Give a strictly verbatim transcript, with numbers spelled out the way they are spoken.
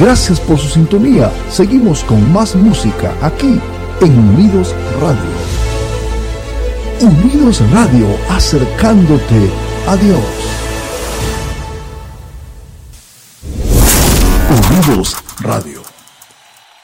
Gracias por su sintonía. Seguimos con más música aquí en Unidos Radio. Unidos Radio, acercándote a Dios. Unidos Radio.